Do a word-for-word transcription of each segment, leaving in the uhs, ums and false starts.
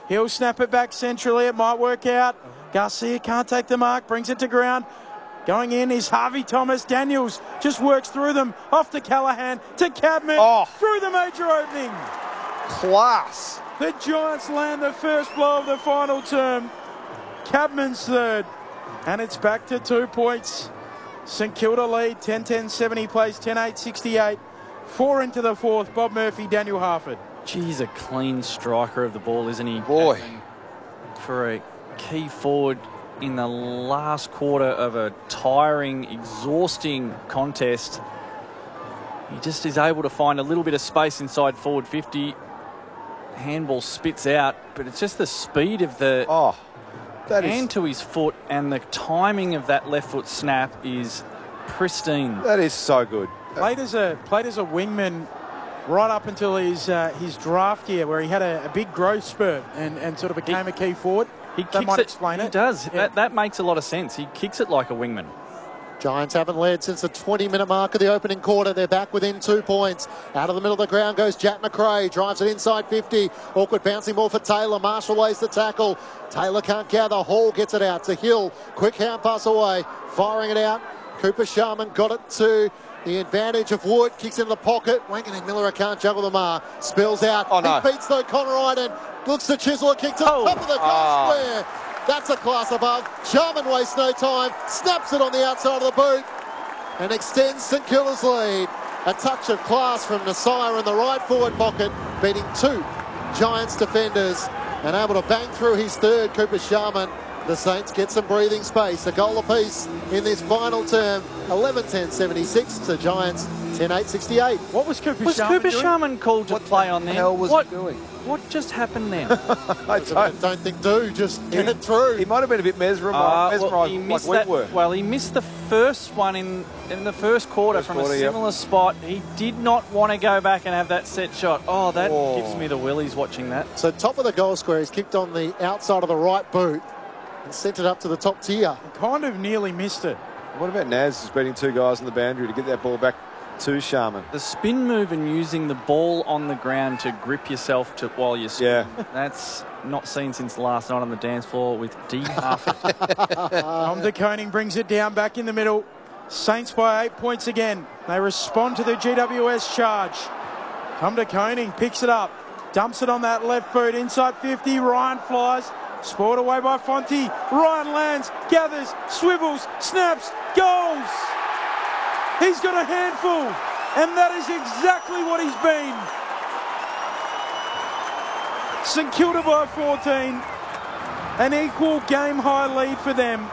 He'll snap it back centrally. It might work out. Garcia can't take the mark. Brings it to ground. Going in is Harvey Thomas. Daniels just works through them. Off to Callaghan. To Cadman. Oh. Through the major opening. Class. The Giants land the first blow of the final term. Cadman's third. And it's back to two points. St Kilda lead ten ten seventy, plays ten eight sixty-eight. Four into the fourth. Bob Murphy, Daniel Harford. Geez, a clean striker of the ball, isn't he? Boy. For a key forward in the last quarter of a tiring, exhausting contest, he just is able to find a little bit of space inside forward fifty. Handball spits out, but it's just the speed of the Oh, that hand is, to his foot and the timing of that left foot snap is pristine. that is so good. Played as a played as a wingman right up until his uh, his draft year, where he had a, a big growth spurt and, and sort of became He- a key forward. He That kicks might it. explain he it. does. Yeah. That, that makes a lot of sense. He kicks it like a wingman. Giants haven't led since the twenty minute mark of the opening quarter. They're back within two points. Out of the middle of the ground goes Jack McRae. Drives it inside fifty. Awkward bouncing ball for Taylor. Marshall lays the tackle. Taylor can't gather. Hall gets it out to Hill. Quick hand pass away. Firing it out. Cooper Sharman got it to the advantage of Wood. Kicks into the pocket. Wangan and Miller can't juggle the mark. Spills out. Oh, no. He beats though Connor Iden. Looks to chisel a kick to Oh. the top of the goal Oh. square. That's a class above. Sharman wastes no time. Snaps it on the outside of the boot and extends St Kilda's lead. A touch of class from Nasir in the right forward pocket, beating two Giants defenders and able to bang through his third, Cooper Sharman. The Saints get some breathing space. A goal apiece in this final term. eleven ten seventy-six to Giants ten eight sixty-eight. What was Cooper Was Sharman Cooper doing? Sharman called to What play the on there? hell was what, he doing? What just happened then? I I don't, don't think do, just get it through. he might have been a bit mesmerised, Uh, mesmerised well, he like missed we that. were. Well, he missed the first one in in the first quarter First from quarter, a yep. similar spot. He did not want to go back and have that set shot. Oh, that Oh. gives me the willies watching that. So top of the goal square, he's kicked on the outside of the right boot and sent it up to the top tier. Kind of nearly missed it. What about Naz just beating two guys on the boundary to get that ball back to Sharman? The spin move and using the ball on the ground to grip yourself to while you spin. Yeah. That's not seen since last night on the dance floor with D. Harford. Tom De Koning brings it down back in the middle. Saints by eight points again. They respond to the G W S charge. Tom De Koning picks it up. Dumps it on that left boot. Inside fifty. Ryan flies. Spoiled away by Fonte. Ryan lands. Gathers. Swivels. Snaps. Goals. He's got a handful. And that is exactly what he's been. St Kilda by fourteen. An equal game high lead for them.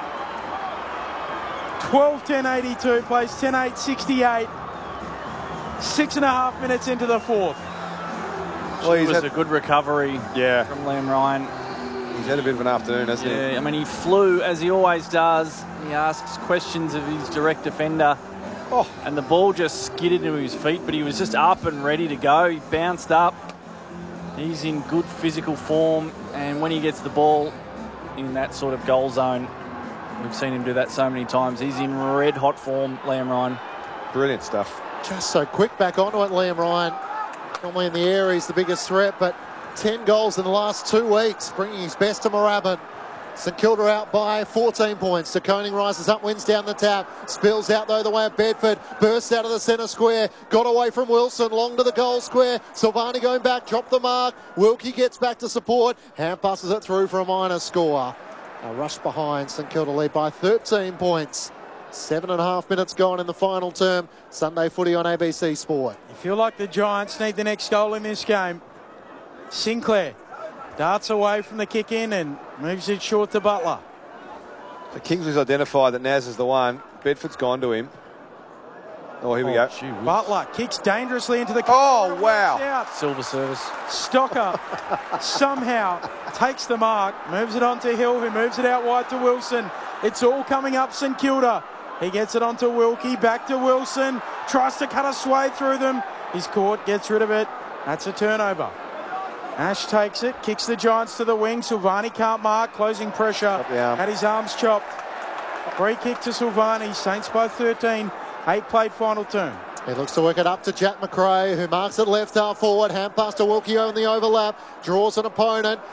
twelve ten eighty-two, plays ten eight sixty-eight. Six and a half minutes into the fourth. Well, It he's was had, a good recovery yeah, from Liam Ryan. he's had a bit of an afternoon, hasn't he? Yeah, I mean, he flew as he always does. He asks questions of his direct defender. Oh, And the ball just skidded into his feet, but he was just up and ready to go. He bounced up. He's in good physical form, and when he gets the ball in that sort of goal zone, we've seen him do that so many times. He's in red hot form, Liam Ryan. brilliant stuff. Just so quick back onto it, Liam Ryan. Normally in the air, he's the biggest threat, but ten goals in the last two weeks, bringing his best to Moorabbin. St Kilda out by fourteen points. De Koning rises up, wins down the tap. Spills out though the way of Bedford. Bursts out of the centre square. Got away from Wilson. Long to the goal square. Silvani going back. Dropped the mark. Wilkie gets back to support. Hand passes it through for a minor score. A rush behind. St Kilda lead by thirteen points. Seven and a half minutes gone in the final term. Sunday footy on A B C Sport. You feel like the Giants need the next goal in this game. Sinclair darts away from the kick in and moves it short to Butler. So Kingsley's identified that Naz is the one. Bedford's gone to him. Oh, here we go. Gee whiz. Butler kicks dangerously into the Oh, corner, wow. works out. Silver service. Stocker somehow takes the mark, moves it on to Hill, who moves it out wide to Wilson. It's all coming up St Kilda. He gets it onto Wilkie, back to Wilson, tries to cut a sway through them. He's caught, gets rid of it. That's a turnover. Ash takes it, kicks the Giants to the wing. Silvani can't mark, closing pressure. Up the arm. Had his arms chopped. Free kick to Silvani, Saints by thirteen. Eight played final term. He looks to work it up to Jack McRae, who marks it left half forward. Hand pass to Wilkie on the overlap. Draws an opponent.